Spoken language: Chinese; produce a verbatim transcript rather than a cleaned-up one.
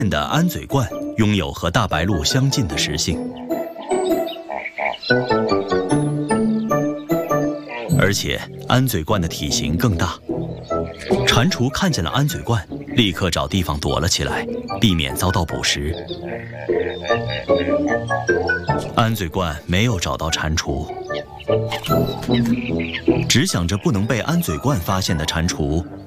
的安嘴鹳拥有和大白鹭相近的食性，而且安嘴鹳的体型更大。蟾蜍看见了安嘴鹳，立刻找地方躲了起来，避免遭到捕食。安嘴鹳没有找到蟾蜍，只想着不能被安嘴鹳发现的蟾蜍